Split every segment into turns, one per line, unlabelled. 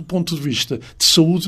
do ponto de vista de saúde,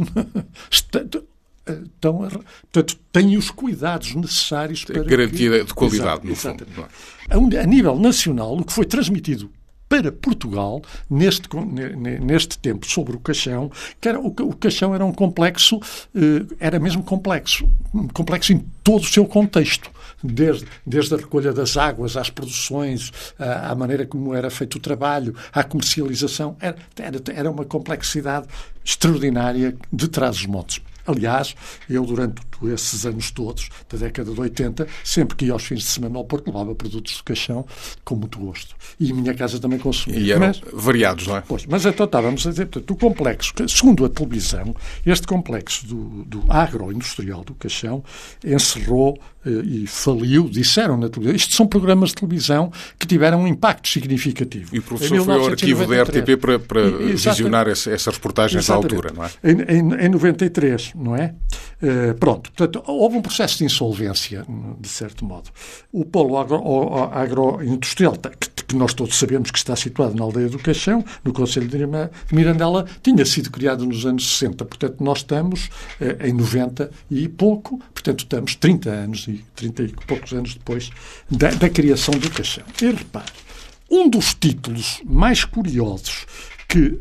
portanto, têm os cuidados necessários para...
Garantia de qualidade, no fundo.
A nível nacional, o que foi transmitido para Portugal, neste tempo, sobre o Caixão, que o Caixão era um complexo, era mesmo complexo em todo o seu contexto, desde a recolha das águas, às produções, à maneira como era feito o trabalho, à comercialização, era uma complexidade extraordinária de trás-os-montes. Aliás, eu durante esses anos todos, da década de 80, sempre que ia aos fins de semana ao Porto, levava produtos de Caixão com muito gosto. E a minha casa também consumia.
E eram variados, não é?
Pois, mas então estávamos a dizer, portanto, o complexo, segundo a televisão, este complexo do agroindustrial do Caixão encerrou e faliu, disseram na televisão. Isto são programas de televisão que tiveram um impacto significativo.
E o professor foi ao arquivo da RTP para visionar essas reportagens à altura, não é?
Em 93, não é? Pronto, portanto, houve um processo de insolvência, de certo modo. O polo agroindustrial, que nós todos sabemos que está situado na aldeia do Caixão, no concelho de Mirandela, tinha sido criado nos anos 60. Portanto, nós estamos em 90 e pouco, portanto, estamos 30 anos e 30 e poucos anos depois da criação do Caixão. E repare, um dos títulos mais curiosos que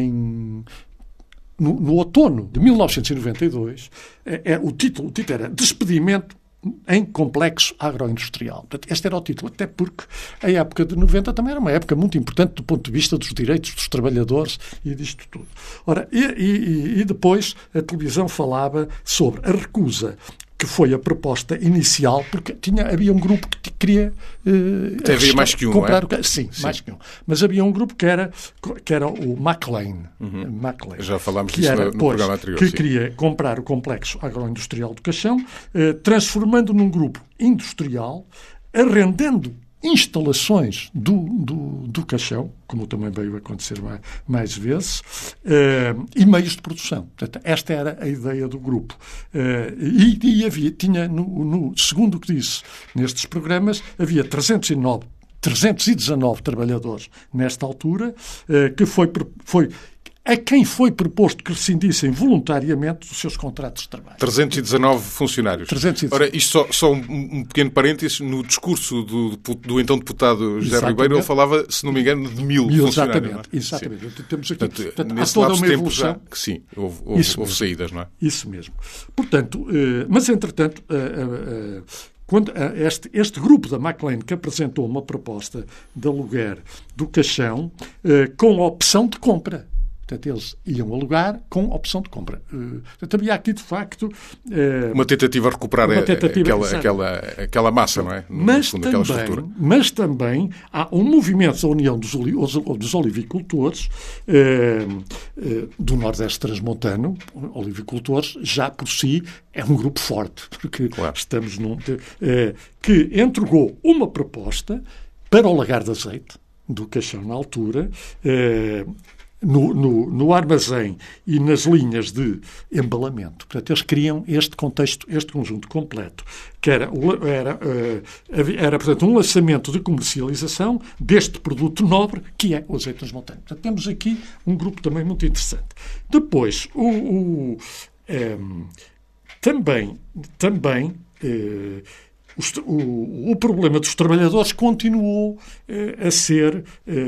no outono de 1992, o título era Despedimento em Complexo Agroindustrial. Portanto, este era o título, até porque a época de 90 também era uma época muito importante do ponto de vista dos direitos dos trabalhadores e disto tudo. Ora, e depois a televisão falava sobre a recusa, que foi a proposta inicial, porque havia um grupo que queria
havia mais que um,
comprar
não é?
Sim, mais que um. Mas havia um grupo que era o McLean.
Já falámos disso no programa anterior.
Que queria comprar o complexo agroindustrial do Caixão, transformando num grupo industrial, arrendando instalações do Caixão, como também veio a acontecer mais vezes, e meios de produção. Portanto, esta era a ideia do grupo. Tinha, segundo o que disse nestes programas, havia 319 trabalhadores nesta altura, que foi a quem foi proposto que rescindissem voluntariamente dos seus contratos de trabalho.
319 funcionários.
319.
Ora, isto só um pequeno parênteses. No discurso do então deputado José Ribeiro, ele falava, se não me engano, de 1000 funcionários.
Exatamente. Temos aqui,
portanto,
há toda uma evolução.
Que sim, houve saídas, não é?
Isso mesmo. Portanto, mas entretanto, quando este grupo da McLean que apresentou uma proposta de aluguer do Caixão com a opção de compra. Portanto, eles iam alugar com opção de compra. Portanto, havia aqui, de facto...
uma tentativa a recuperar aquela massa, não é?
Mas também há um movimento da União dos Olivicultores do Nordeste Transmontano. Olivicultores, já por si, é um grupo forte, porque estamos que entregou uma proposta para o lagar de azeite do Caixão na altura, no armazém e nas linhas de embalamento. Portanto, eles queriam este contexto, este conjunto completo, que era portanto, um lançamento de comercialização deste produto nobre, que é o azeite transmontano. Portanto, temos aqui um grupo também muito interessante. Depois, também o problema dos trabalhadores continuou a ser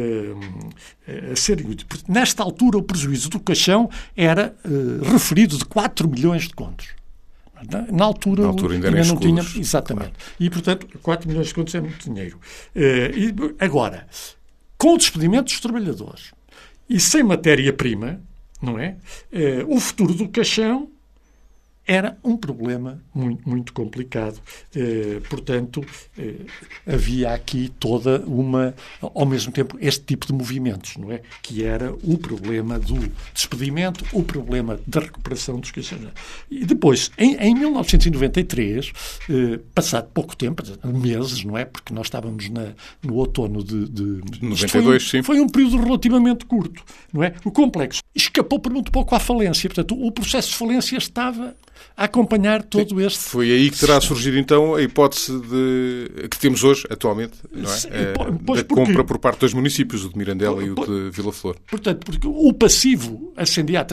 nesta altura o prejuízo do Caixão era referido de 4 milhões de contos. Na altura
ainda
não tinha. Exatamente.
Claro.
E, portanto, 4 milhões de contos é muito dinheiro. E agora, com o despedimento dos trabalhadores e sem matéria-prima, não é? O futuro do Caixão era um problema muito, muito complicado. Portanto, havia aqui toda ao mesmo tempo, este tipo de movimentos, não é? Que era o problema do despedimento, o problema da recuperação dos caixões. E depois, em 1993, passado pouco tempo, meses, não é? Porque nós estávamos no outono de
92, sim.
Foi um período relativamente curto, não é? O complexo escapou por muito pouco à falência. Portanto, o processo de falência estava a acompanhar todo este...
Foi aí que terá surgido, então, a hipótese que temos hoje, atualmente, não é? Da compra por parte dos municípios, o de Mirandela e o de Vila Flor.
Portanto, porque o passivo ascendia a